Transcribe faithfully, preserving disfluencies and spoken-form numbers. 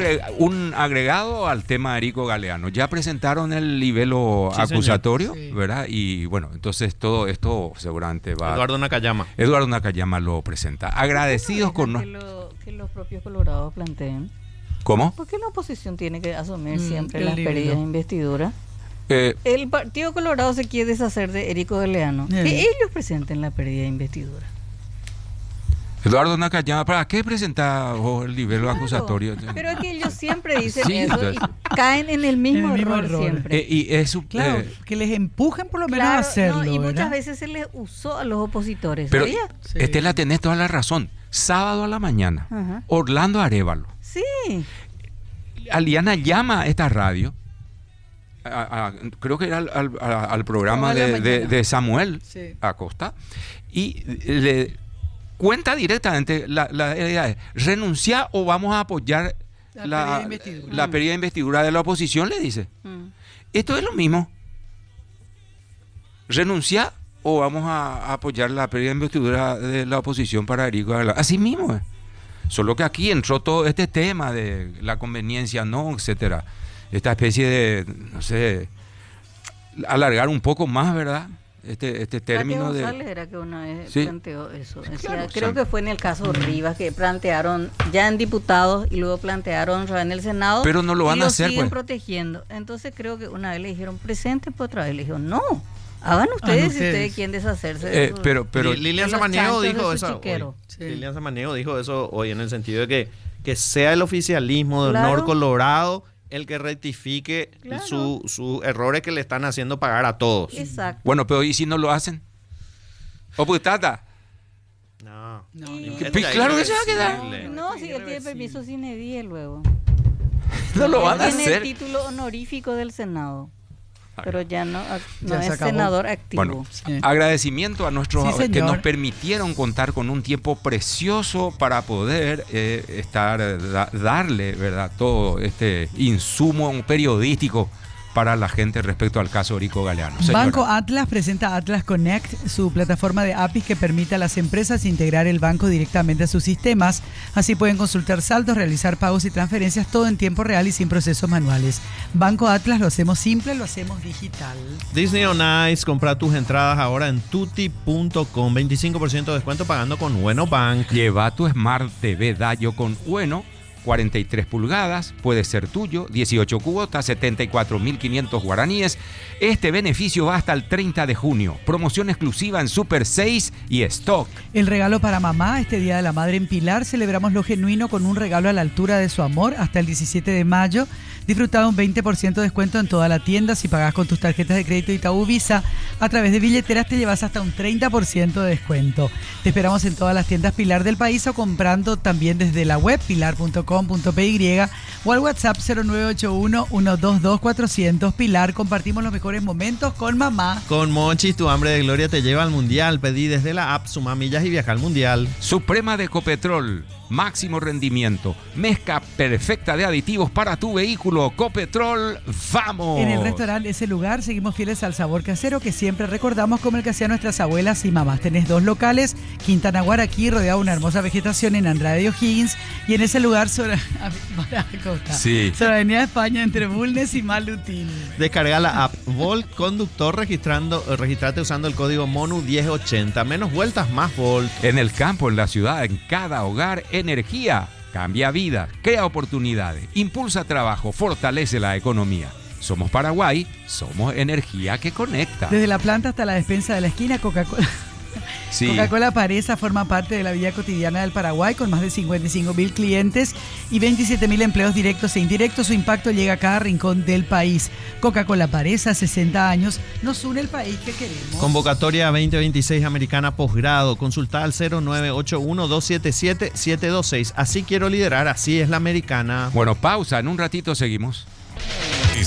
agre- un agregado al tema de Erico Galeano. Ya presentaron el libelo Sí, acusatorio, Sí. ¿verdad? Y bueno, entonces todo esto seguramente va... Eduardo Nakayama. Eduardo Nakayama lo presenta. Agradecidos con... Que, lo- que los propios colorados planteen. ¿Cómo? ¿Por qué la oposición tiene que asumir Mm, siempre el las libro. pérdidas de investidura? Eh, El Partido Colorado se quiere deshacer de Erico Galeano. Eh. Que ellos presenten la pérdida de investidura. Eduardo Nakayama, ¿para qué presenta vos el libelo Claro, acusatorio? Pero es que ellos siempre dicen Sí, eso entonces- y caen en el mismo, En el mismo error, error. siempre. Eh, y es su- Claro, eh, que les empujen por lo menos Claro, a hacerlo, no, y muchas ¿verdad? veces se les usó a los opositores. pero ¿sabía? Sí. Estela, tenés toda la razón. Sábado a la mañana, Ajá. Orlando Arévalo. Sí. Aliana llama a esta radio, a- a- creo que era al, al- a- al programa Toda la de, de- mañana. de Samuel Sí. Acosta, y le cuenta directamente la, la idea es, renunciar o vamos a apoyar La la, pérdida de investidura. la pérdida de investidura de la oposición, le dice. Mm. Esto es lo mismo. Renunciar o vamos a, a apoyar la pérdida de investidura de la oposición para Erico Galeano. Así mismo es. Solo que aquí entró todo este tema de la conveniencia, no, etcétera. Esta especie de, no sé, alargar un poco más, ¿verdad? Este, este término Raquel de... González era que una vez Sí. planteó eso. Decía, Claro, creo son- que fue en el caso Rivas que plantearon ya en diputados y luego plantearon ya en el Senado. Pero no lo van y a hacer, siguen pues. protegiendo. Entonces creo que una vez le dijeron presente, pues otra vez le dijeron no. Hagan ustedes si ustedes. ustedes quieren deshacerse de Eh, sus- pero, pero, Li- Lilian de los Samaniego chanchos de dijo su eso chiquero. hoy. Sí. Lilian Samaniego dijo eso hoy en el sentido de que, que sea el oficialismo del Claro. Nor Colorado el que rectifique Claro. su- sus errores que le están haciendo pagar a todos. Exacto. bueno, pero ¿y si no lo hacen? ¿O putata? No. No, Y- no. Esto Pues ya es claro que se va a irreversible. quedar. No, si él tiene irreversible. permiso sin edie luego. No lo van a Tiene hacer. el título honorífico del Senado. Pero ya no, ac- no Ya se es acabó. senador activo. Bueno, Sí. agradecimiento a nuestros Sí, que señor. nos permitieron contar con un tiempo precioso para poder eh, estar eh, da- darle, ¿verdad?, todo este insumo periodístico para la gente respecto al caso Erico Galeano. Señora. Banco Atlas presenta Atlas Connect, su plataforma de A P Is que permite a las empresas integrar el banco directamente a sus sistemas. Así pueden consultar saldos, realizar pagos y transferencias, todo en tiempo real y sin procesos manuales. Banco Atlas, lo hacemos simple, lo hacemos digital. Disney on Ice, compra tus entradas ahora en tutti punto com. veinticinco por ciento de descuento pagando con Bueno Bank. Lleva tu Smart T V Dayo con Bueno, cuarenta y tres pulgadas, puede ser tuyo, dieciocho cuotas, setenta y cuatro mil quinientos guaraníes. Este beneficio va hasta el treinta de junio. Promoción exclusiva en Super seis y Stock. El regalo para mamá, este Día de la Madre en Pilar, celebramos lo genuino con un regalo a la altura de su amor hasta el diecisiete de mayo. Disfruta de un veinte por ciento de descuento en toda la tienda. Si pagas con tus tarjetas de crédito Itaú Visa, a través de billeteras te llevas hasta un treinta por ciento de descuento. Te esperamos en todas las tiendas Pilar del país o comprando también desde la web pilar punto com punto p y o al WhatsApp cero nueve ocho uno, uno dos dos, cuatro cero cero. Pilar, compartimos los mejores momentos con mamá. Con Monchis, tu hambre de gloria te lleva al mundial. Pedí desde la app Suma Millas y viaja al mundial. Suprema de Ecopetrol, máximo rendimiento, mezcla perfecta de aditivos para tu vehículo. Copetrol, ¡vamos! En el restaurante Ese Lugar seguimos fieles al sabor casero que siempre recordamos como el que hacían nuestras abuelas y mamás. Tenés dos locales, Quintana Guaraquí, rodeado de una hermosa vegetación en Andrade de O'Higgins, y en ese lugar sobre, Sí. sobre Avenida España entre Bulnes y Malutín. Descarga la app Volt Conductor registrando, eh, registrate usando el código MONU diez ochenta. Menos vueltas, más Volt. En el campo, en la ciudad, en cada hogar, energía. Cambia vida, crea oportunidades, impulsa trabajo, fortalece la economía. Somos Paraguay, somos energía que conecta. Desde la planta hasta la despensa de la esquina, Coca-Cola. Sí. Coca-Cola Paresa forma parte de la vida cotidiana del Paraguay con más de cincuenta y cinco mil clientes y veintisiete mil empleos directos e indirectos. Su impacto llega a cada rincón del país. Coca-Cola Paresa, sesenta años, nos une el país que queremos. Convocatoria veinte veintiséis Americana Posgrado. Consulta al cero nueve ocho uno, dos siete siete, siete dos seis. Así quiero liderar, así es la Americana. Bueno, pausa, en un ratito seguimos.